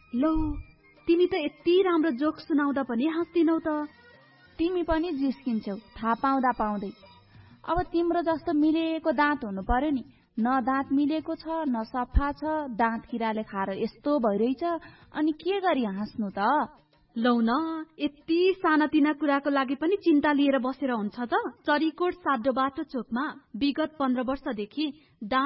लौ, तिमी त यति राम्रो जोक सुनाउँदा पनि हाँस्दिनौ त। तिमी पनि जिस्किन्छौ थाहा पाउँदा पाउँदै। अब तिम्रो जस्तो मिलेको दाँत हुनु पर्यो नि। न दाँत मिलेको छ, न सफा छ, दाँत किराले खाएर यस्तो भइरहेछ, अनि के गरी हाँस्नु त? लौ न, यति सानातिना कुराको लागि पनि चिन्ता लिएर बसेर हुन्छ त? चरीकोट साड्डो बाटो चोकमा विगत 15 वर्षदेखि